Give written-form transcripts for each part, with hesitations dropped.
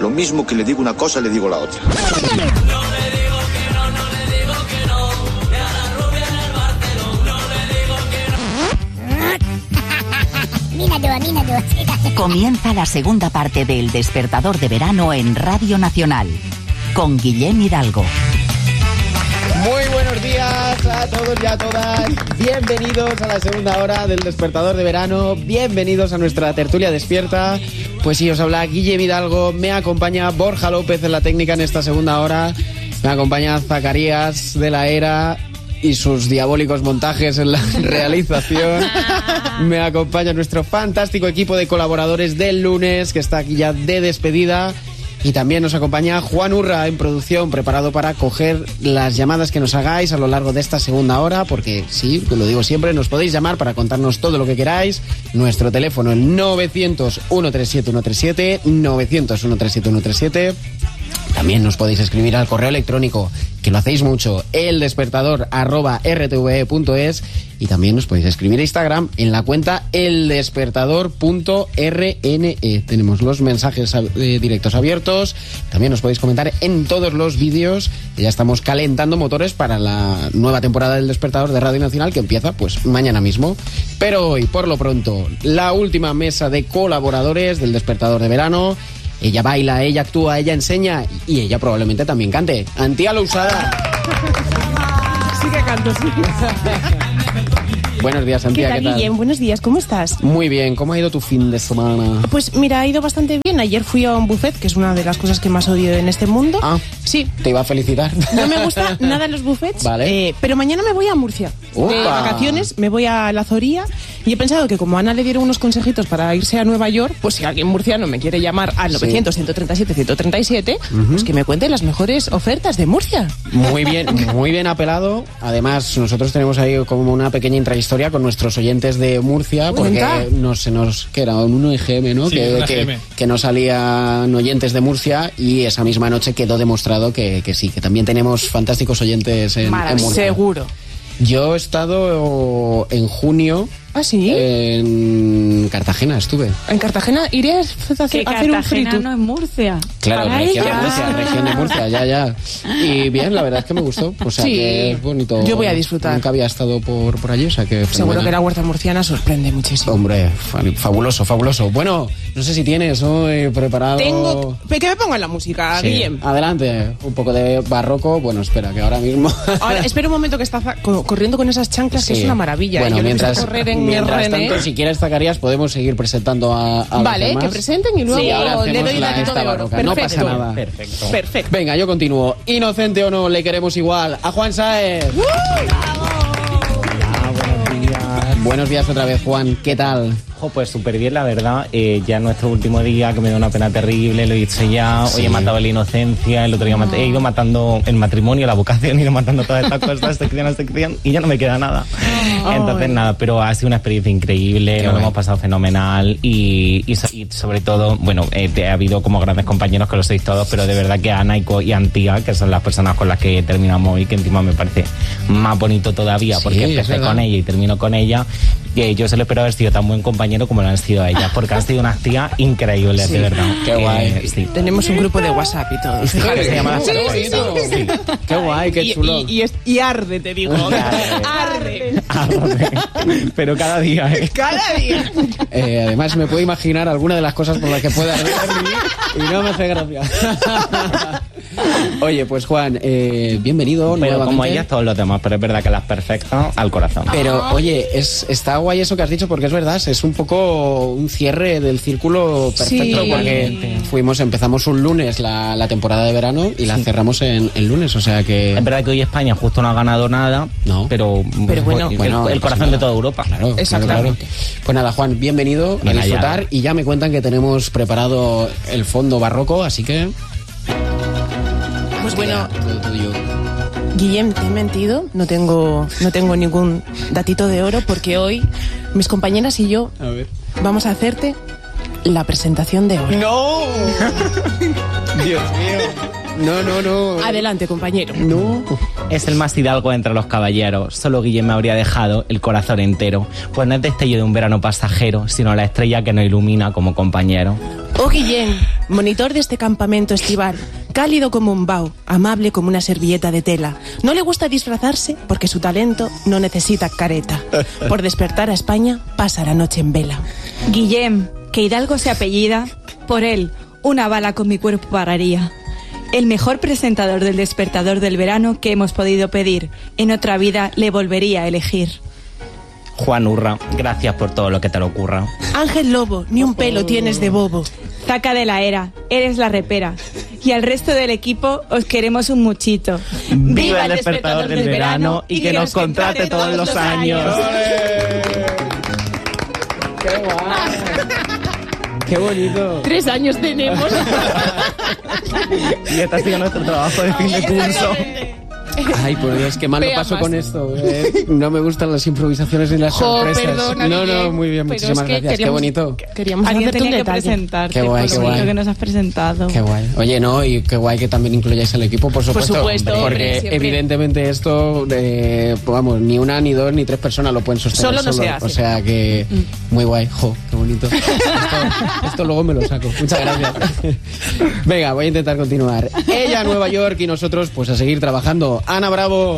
Lo mismo que le digo una cosa, le digo la otra. Comienza la segunda parte del Despertador de Verano en Radio Nacional, con Guillem Hidalgo. Muy buenos días a todos y a todas. Bienvenidos a la segunda hora del Despertador de Verano. Bienvenidos a nuestra tertulia despierta. Pues sí, os habla Guillem Hidalgo. Me acompaña Borja López en la técnica en esta segunda hora. Me acompaña Zacarías de la Era y sus diabólicos montajes en la realización. Me acompaña nuestro fantástico equipo de colaboradores del lunes, que está aquí ya de despedida. Y también nos acompaña Juan Urra en producción, preparado para coger las llamadas que nos hagáis a lo largo de esta segunda hora, porque sí, lo digo siempre, nos podéis llamar para contarnos todo lo que queráis. Nuestro teléfono es 900-137-137, 900-137-137. También nos podéis escribir al correo electrónico, que lo hacéis mucho, eldespertador@rtve.es, y también nos podéis escribir a Instagram en la cuenta eldespertador.rne. Tenemos los mensajes directos abiertos. También nos podéis comentar en todos los vídeos. Ya estamos calentando motores para la nueva temporada del Despertador de Radio Nacional, que empieza pues mañana mismo. Pero hoy, por lo pronto, la última mesa de colaboradores del Despertador de Verano. Ella baila, ella actúa, ella enseña y ella probablemente también cante. Antía Lousada. Sí que canto, sí. Buenos días, Antía, ¿qué tal? Guillem? Buenos días, ¿cómo estás? Muy bien, ¿cómo ha ido tu fin de semana? Pues mira, ha ido bastante bien. Ayer fui a un buffet, que es una de las cosas que más odio en este mundo. Ah, sí. Te iba a felicitar. No me gusta nada los buffets, vale. Pero mañana me voy a Murcia. ¡Opa! De vacaciones, me voy a La Zoría y he pensado que como a Ana le dieron unos consejitos para irse a Nueva York, pues si alguien murciano me quiere llamar al 900-137-137, pues que me cuente las mejores ofertas de Murcia. Muy bien apelado. Además, nosotros tenemos ahí como una pequeña intrahistoria con nuestros oyentes de Murcia, porque que era un 1EGM, ¿no? Sí, que no salían oyentes de Murcia, y esa misma noche quedó demostrado que sí, que también tenemos fantásticos oyentes en Murcia. Seguro. Yo he estado en junio. ¿Ah, sí? En Cartagena estuve. ¿En Cartagena irías a hacer un free tour? No en Murcia. Claro, región de Murcia, ya. Y bien, la verdad es que me gustó. O sea, sí, que es bonito. Yo voy a disfrutar. Nunca había estado por allí, o sea que... Seguro que la huerta murciana sorprende muchísimo. Hombre, fabuloso. Bueno, no sé si tienes hoy preparado... Tengo... Que me pongan la música, sí. Guillem. Adelante, un poco de barroco. Bueno, espera, que ahora mismo... Ahora, espera un momento, que está corriendo con esas chanclas, sí, que es una maravilla. Bueno, yo mientras René. tanto, si quieres, Zacarías, podemos seguir presentando a vale, los demás. que presenten y luego le doy la tito de oro. No pasa nada. Perfecto. Venga, yo continúo. Inocente o no, le queremos igual a Juan Sáez. Buenos días otra vez, Juan. ¿Qué tal? Pues súper bien, la verdad. Ya nuestro último día, que me da una pena terrible, lo he hecho ya. Sí. Hoy he matado la inocencia, el otro día he ido matando el matrimonio, la vocación, he ido matando todas estas cosas, sección a sección, y ya no me queda nada. Entonces nada, pero ha sido una experiencia increíble, nos lo hemos pasado fenomenal y sobre todo, bueno, ha habido como grandes compañeros, que lo sois todos, pero de verdad que Ana y Antía, que son las personas con las que terminamos hoy, que encima me parece más bonito todavía, porque empecé con ella y termino con ella. Yo se lo espero haber sido tan buen compañero como lo han sido ellas, porque han sido unas tías increíbles, de verdad. Qué guay. Sí. Tenemos un grupo de WhatsApp y todo. Fíjate, se llama Sí. Qué guay, qué chulo. Y arde, te digo. Arde. Pero cada día, Cada día. Además, me puedo imaginar alguna de las cosas por las que pueda arder y no me hace gracia. Oye, pues Juan, bienvenido pero nuevamente. como ellas todos los demás, pero es verdad que las perfectas al corazón. Pero oye, está guay eso que has dicho, porque es verdad, es un poco un cierre del círculo perfecto, sí, porque empezamos un lunes la temporada de verano y la cerramos en lunes, o sea que... Es verdad que hoy España justo no ha ganado nada, no, pero bueno, el corazón de toda Europa. Claro, exactamente. Claro. Pues nada, Juan, bienvenido Bien a disfrutar hallado. Y ya me cuentan que tenemos preparado el fondo barroco, así que... Pues bueno, todo tuyo. Guillem, te he mentido, no tengo ningún datito de oro, porque hoy mis compañeras y yo A ver. vamos a hacerte la presentación de hoy. ¡No! Dios mío. No. Adelante, compañero. No. Es el más hidalgo entre los caballeros. Solo Guillem me habría dejado el corazón entero. Pues no es destello de un verano pasajero, sino la estrella que nos ilumina como compañero. Oh, Guillem, monitor de este campamento estival, cálido como un bao, amable como una servilleta de tela. No le gusta disfrazarse porque su talento no necesita careta. Por despertar a España, pasa la noche en vela. Guillem, que Hidalgo se apellida, por él, una bala con mi cuerpo pararía. El mejor presentador del Despertador del Verano que hemos podido pedir. En otra vida le volvería a elegir. Juan Urra, gracias por todo lo que te le ocurra. Ángel Lobo, ni un pelo tienes de bobo. Zaca de la Era, eres la repera. Y al resto del equipo os queremos un muchito. ¡Viva el Despertador del Verano y que nos contrate todos los años! ¡Qué guay! ¡Qué bonito! 3 años tenemos. Y este ha sido nuestro trabajo de fin de curso. Ay, por Dios, qué mal lo paso Veamos. con esto. No me gustan las improvisaciones ni las sorpresas. Perdona, no, Guillem, muy bien, pero muchísimas es que gracias. Qué bonito. Queríamos Alguien hacerte un tenía que detalle. presentarte. Qué guay, por qué lo bonito guay. que nos has presentado. Qué guay. Oye, no, y qué guay que también incluyáis al equipo, por supuesto. supuesto, porque hombre, siempre. evidentemente esto, vamos, ni una, ni dos, ni 3 personas lo pueden sostener. Solo no se hace. O sea que, muy guay. Jo, qué bonito. Esto luego me lo saco. Muchas gracias. Venga, voy a intentar continuar. Ella a Nueva York y nosotros, pues a seguir trabajando. Ana Bravo.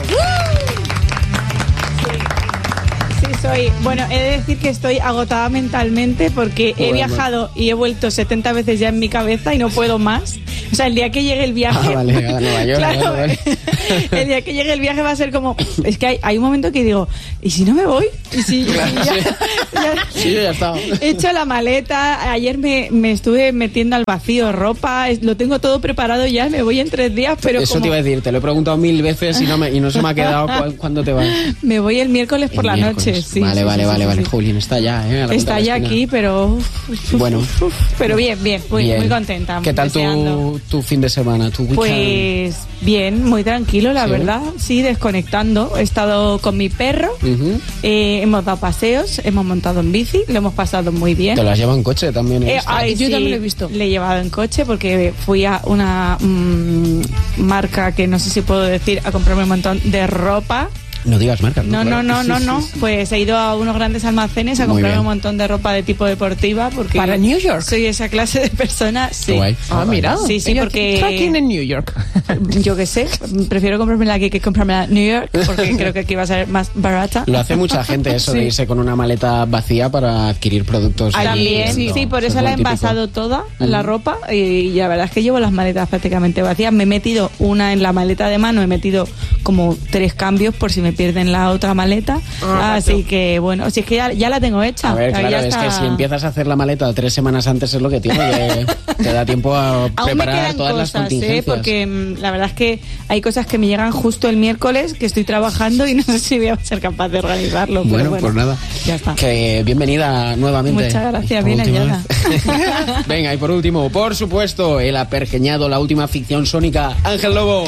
Sí, soy. Bueno, he de decir que estoy agotada mentalmente porque he Bueno. viajado y he vuelto 70 veces ya en mi cabeza y no puedo más. O sea, el día que llegue el viaje. Ah, vale, a Nueva York. Claro, vale. el día que llegue el viaje va a ser como. Es que hay un momento que digo, ¿y si no me voy? ¿Y si Claro, ya, sí. ya- Sí, yo ya estaba. He hecho la maleta, ayer me estuve metiendo al vacío ropa, lo tengo todo preparado ya, me voy en 3 días, pero Eso como te iba a decir, te lo he preguntado 1000 veces y no se me ha quedado cuándo te vas. me voy el miércoles por El la miércoles. noche. Sí, vale, sí, vale, sí, vale, sí, vale. sí. Julián está ya, a la Está vuelta de la ya esquina. aquí, pero Bueno. pero bien, muy Bien. contenta. ¿Qué tal deseando. tu fin de semana, tu weekend? Pues bien, muy tranquilo, la Sí. verdad. Sí, desconectando. He estado con mi perro, Ujú. hemos dado paseos, hemos montado en bici, lo hemos pasado muy bien. Te lo has llevado en coche también. ¿eh? Ay, Yo sí, también lo he visto. Le he llevado en coche porque fui a una marca que no sé si puedo decir a comprarme un montón de ropa. No digas marcas. No. Pues he ido a unos grandes almacenes a Muy comprarme bien. un montón de ropa de tipo deportiva porque ¿Para New York? soy esa clase de persona. Sí. Qué guay. Ah, mira. Sí, sí, Ella porque- tracking en New York. Yo qué sé, prefiero comprármela aquí que comprármela en New York porque creo que aquí va a ser más barata. Lo hace mucha gente eso de Sí. irse con una maleta vacía para adquirir productos. También, allí. sí, por es eso la he muy típico. envasado toda, la ropa, y la verdad es que llevo las maletas prácticamente vacías. Me he metido una en la maleta de mano, he metido como 3 cambios por si me pierden la otra maleta. Así que bueno, si es que ya la tengo hecha. A ver, ya claro, es está. que si empiezas a hacer la maleta 3 semanas antes es lo que tiene, que te da tiempo a Aún me preparar quedan todas las cosas, contingencias. porque la verdad es que hay cosas que me llegan justo el miércoles, que estoy trabajando y no sé si voy a ser capaz de organizarlo. Pero Bueno, pues nada. Ya está. Que bienvenida nuevamente. Muchas gracias, Por bien última hallada. vez. Venga, y por último, por supuesto, el apergeñado, la última ficción sónica, Ángel Lobo.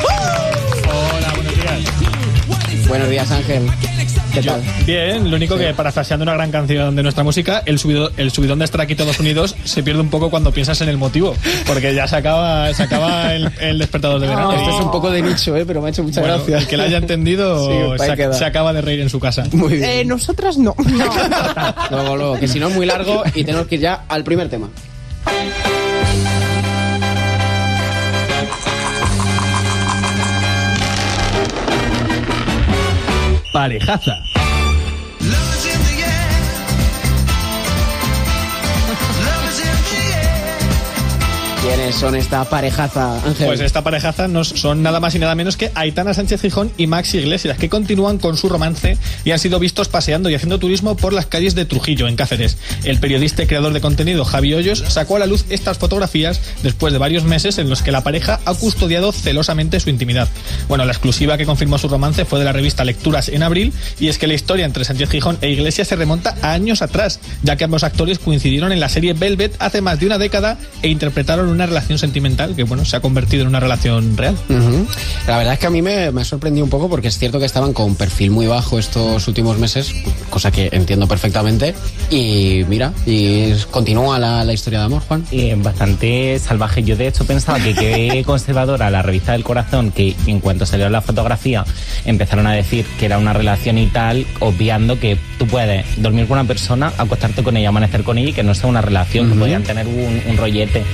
Hola, buenos días. Buenos días, Ángel. ¿Qué tal? Bien, lo único que parafraseando una gran canción de nuestra música, el subidón de estar aquí todos unidos se pierde un poco cuando piensas en el motivo, porque ya se acaba el despertador de verano. Esto es un poco de nicho, pero me ha hecho mucha Bueno, gracia. el que lo haya entendido Sí, ahí queda. se acaba de reír en su casa. Muy bien. Nosotras no. Luego, que si no es muy largo y tenemos que ir ya al primer tema. Parejaza. ¿Quiénes son esta parejaza, Ángel? Pues esta parejaza son nada más y nada menos que Aitana Sánchez Gijón y Maxi Iglesias, que continúan con su romance y han sido vistos paseando y haciendo turismo por las calles de Trujillo, en Cáceres. El periodista y creador de contenido Javi Hoyos sacó a la luz estas fotografías después de varios meses en los que la pareja ha custodiado celosamente su intimidad. Bueno, la exclusiva que confirmó su romance fue de la revista Lecturas en abril, y es que la historia entre Sánchez Gijón e Iglesias se remonta a años atrás, ya que ambos actores coincidieron en la serie Velvet hace más de una década e interpretaron una relación sentimental que, bueno, se ha convertido en una relación real. Ujú. La verdad es que a mí me ha sorprendido un poco porque es cierto que estaban con perfil muy bajo estos últimos meses, cosa que entiendo perfectamente. Y mira, continúa la historia de amor, Juan. Bastante salvaje. Yo de hecho pensaba que qué conservadora la revista del Corazón, que en cuanto salió la fotografía empezaron a decir que era una relación y tal, obviando que tú puedes dormir con una persona, acostarte con ella, amanecer con ella y que no sea una relación, que podían tener un rollete.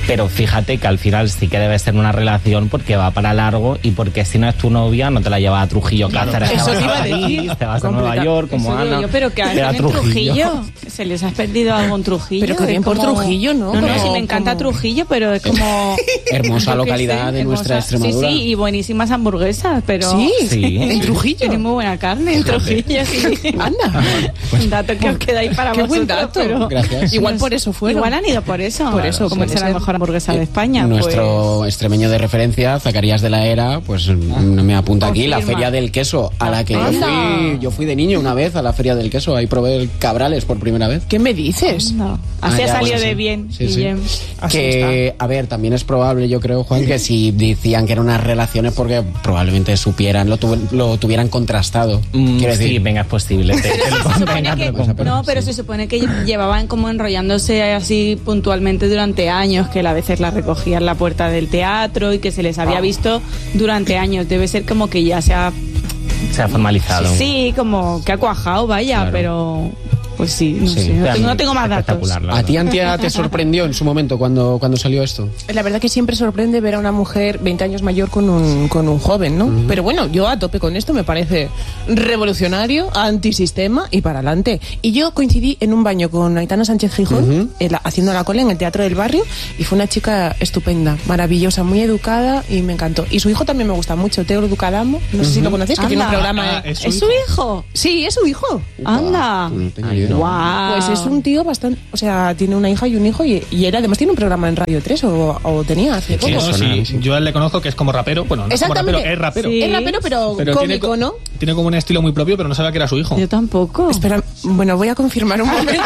Pero fíjate que al final sí que debe ser una relación porque va para largo y porque si no es tu novia no te la llevas a Trujillo, Cáceres, Eso te iba a París, decir. te vas a Nueva York como Eso digo Ana. yo, pero que te vas a en Trujillo se les ha perdido algo en Trujillo. Pero que bien por Trujillo, ¿no? No, Como- sí, me encanta como- Trujillo, pero es como... Hermosa yo qué localidad sé, de nuestra Extremadura. Sí, y buenísimas hamburguesas, pero... Sí, Sí. en Trujillo. Tiene muy buena carne en Trujillo, sí. Anda. Un dato que os quedáis para Qué vosotros. buen dato. Pero... Gracias. Igual por eso fueron. Igual han ido por eso. Por eso, Como puede es la ser. mejor hamburguesa de España. Nuestro extremeño de referencia, Zacarías de la Era, pues me apunta aquí, la Confirma. Feria del Queso, a la que Anda. yo fui de niño una vez a la Feria del Queso, ahí probé el Cabrales por primera vez. ¿Qué me dices? Pues, no. Así Ah, ha ya, salido bueno, de sí. bien. Sí, sí. Guillem. Así Que, a ver, también es probable, yo creo, Juan, que si decían que eran unas relaciones porque probablemente supieran, lo tuvieran contrastado. Quiero Sí, decir, venga, es posible. Se supone que, no, pero se supone que llevaban como enrollándose así puntualmente durante años, que a veces la recogían en la puerta del teatro y que se les había visto durante años. Debe ser como que ya se ha... Se ha formalizado. Sí, como que ha cuajado, vaya, Claro. pero... Pues sí, no Sí. sé. No tengo más datos. Espectacular, la ¿a ti, verdad. Antia, te sorprendió en su momento cuando salió esto? La verdad que siempre sorprende ver a una mujer 20 años mayor con un joven, ¿no? Pero bueno, yo a tope con esto, me parece revolucionario, antisistema y para adelante. Y yo coincidí en un baño con Aitana Sánchez Gijón, haciendo la cola en el Teatro del Barrio, y fue una chica estupenda, maravillosa, muy educada y me encantó. Y su hijo también me gusta mucho, Teo Ducadamo, no sé si lo conocéis, que tiene un Anda. programa... Ah, ¿Es su hijo? Sí, es su hijo. Anda. No tengo ni idea. Guau. Pues es un tío bastante... O sea, tiene una hija y un hijo y él además tiene un programa en Radio 3 o tenía hace Sí, poco. no, sonar, sí. sí. Yo a él le conozco que es como rapero. Bueno, no es como rapero, Exactamente. es rapero. Sí. Es rapero, pero Pero cómico, ¿no? tiene como un estilo muy propio, pero no sabía que era su hijo. Yo tampoco. Espera, bueno, voy a confirmar un momento.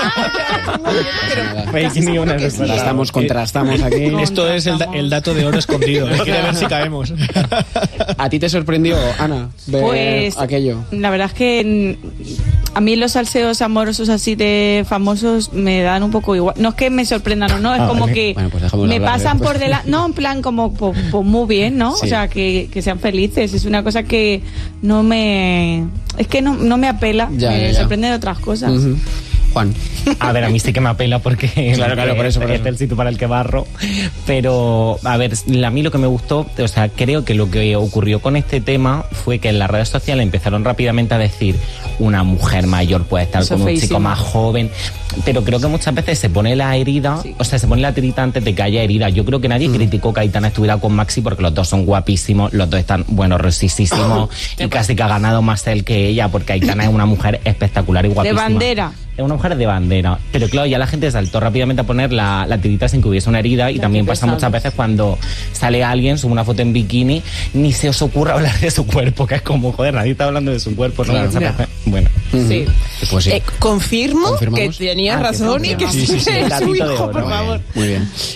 Fake news desesperado. Estamos aquí. Esto es el dato de oro escondido. Quiere ver si caemos. ¿A ti te sorprendió, Ana, ver Pues aquello? la verdad es que a mí los salseos amorosos así de famosos me dan un poco igual. No es que me sorprendan o no, es como vale. que Bueno, pues déjamelo me hablar pasan después. por delante. No, en plan como pues muy bien, ¿no? Sí. O sea, que sean felices. Es una cosa que no me... Es que no me apela. Ya, me ya. sorprende de otras cosas. Ujú. Juan. A ver, a mí sí que me apela porque Claro, por eso. es el sitio para el que barro. Pero, a ver, a mí lo que me gustó, o sea, creo que lo que ocurrió con este tema fue que en las redes sociales empezaron rápidamente a decir una mujer mayor puede estar Eso con un feísimo. chico más joven. Pero creo que muchas veces se pone la herida, o sea, se pone la tirita antes de que haya herida. Yo creo que nadie criticó que Aitana estuviera con Maxi porque los dos son guapísimos, los dos están, bueno, rosísimos y casi que ha ganado más él que ella porque Aitana es una mujer espectacular y De guapísima. bandera. Es una mujer de bandera. Pero claro, ya la gente saltó rápidamente a poner la tirita sin que hubiese una herida. Y también pasa muchas veces cuando sale alguien, sube una foto en bikini, ni se os ocurra hablar de su cuerpo, que es como, joder, nadie está hablando de su cuerpo. ¿no? Claro. Muchas Ya. veces- Bueno. Sí. Pues sí. Confirmo que ¿Confirmamos? tenía Ah, que razón y que confirmamos. sí, Sí, sí, sí, es su datito de hijo, oro. por Muy favor. Muy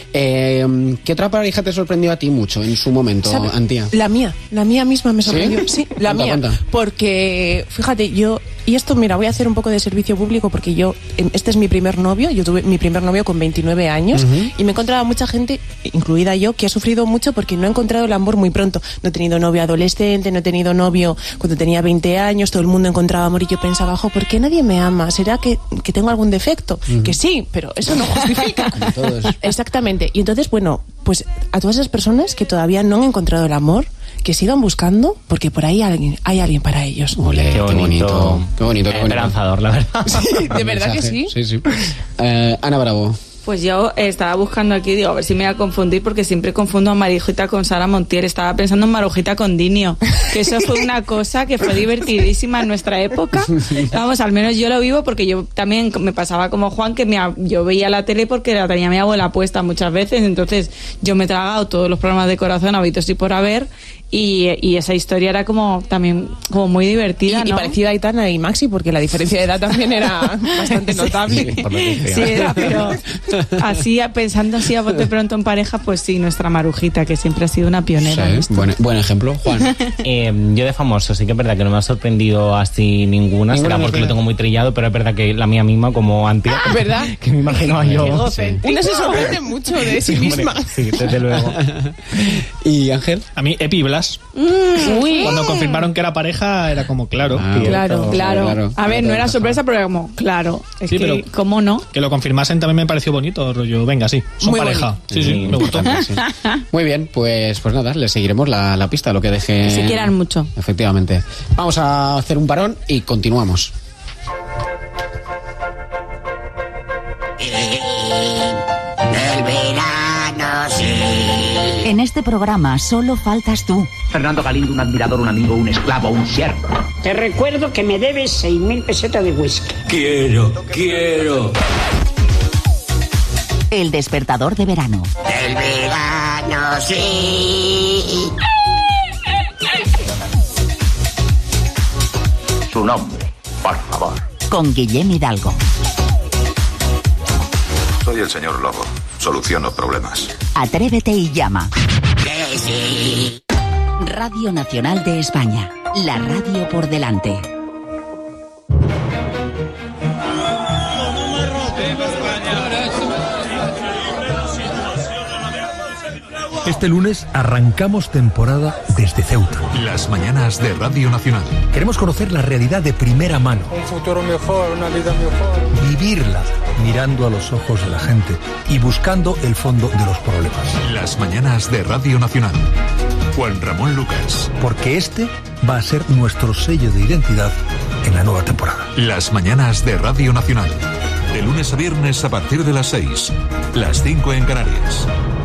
bien. ¿Qué otra pareja te sorprendió a ti mucho en su momento, ¿Sabes? Antía? La mía misma me sorprendió. Sí, la Cuenta, mía. cuenta. Porque, fíjate, y esto, mira, voy a hacer un poco de servicio público porque este es mi primer novio, yo tuve mi primer novio con 29 años y me he encontrado a mucha gente, incluida yo, que ha sufrido mucho porque no ha encontrado el amor muy pronto. No he tenido novio adolescente, no he tenido novio cuando tenía 20 años, todo el mundo encontraba amor y yo pensaba, ¿por qué nadie me ama? ¿Será que tengo algún defecto? Que sí, pero eso no justifica. Como todos. Exactamente. Y entonces, bueno, pues a todas esas personas que todavía no han encontrado el amor, que sigan buscando, porque por ahí hay alguien para ellos. Olé, Qué bonito. Qué bonito, qué bonito. Esperanzador, la verdad. De verdad que sí. Sí, sí. Ana Bravo. Pues yo estaba buscando aquí, digo, a ver si me voy a confundir, porque siempre confundo a Marijita con Sara Montiel. Estaba pensando en Marujita con Dinio, que eso fue una cosa que fue divertidísima en nuestra época. Vamos, al menos yo lo vivo porque yo también me pasaba como Juan, que yo veía la tele porque la tenía mi abuela puesta muchas veces, entonces yo me he tragado todos los programas de Corazón habidos y por haber. Y esa historia era como también como muy divertida, Y ¿no? parecida a Aitana y Maxi, porque la diferencia de edad también era bastante notable. Por lo que sea. Sí, era, pero así, pensando así a bote pronto en pareja, pues sí, nuestra Marujita, que siempre ha sido una pionera. en Sí, esto. buen ejemplo. Juan. Yo de famoso sí que es verdad que no me ha sorprendido así ninguna, será porque ninguna. lo tengo muy trillado, pero es verdad que la mía misma como Antía, ¿Verdad? que me imaginaba yo. Una se sorprende mucho de sí Hombre, misma. Sí, desde luego. ¿Y Ángel? A mí, Epi Blas Nicolás. Uy. Cuando confirmaron que era pareja, era como claro. Claro. A ver, no era sorpresa, pero era como, claro. Es Sí, que, pero- ¿cómo no? Que lo confirmasen también me pareció bonito, rollo. Venga, sí, son Muy pareja. Sí, me gustó. Sí. Muy bien, pues nada, le seguiremos la pista, lo que deje. Que se quieran mucho. Efectivamente. Vamos a hacer un parón y continuamos. El verano, sí. En este programa solo faltas tú. Fernando Galindo, un admirador, un amigo, un esclavo, un siervo. Te recuerdo que me debes 6.000 pesetas de whisky. Quiero. El despertador de verano. El verano, sí. Su nombre, por favor. Con Guillem Hidalgo. Soy el señor Lobo. Soluciono problemas. Atrévete y llama. Que sí. Radio Nacional de España. La radio por delante. Este lunes arrancamos temporada desde Ceuta. Las mañanas de Radio Nacional. Queremos conocer la realidad de primera mano. Un futuro mejor, una vida mejor. Vivirla mirando a los ojos de la gente y buscando el fondo de los problemas. Las mañanas de Radio Nacional. Juan Ramón Lucas. Porque este va a ser nuestro sello de identidad en la nueva temporada. Las mañanas de Radio Nacional. De lunes a viernes a partir de las 6. Las 5 en Canarias.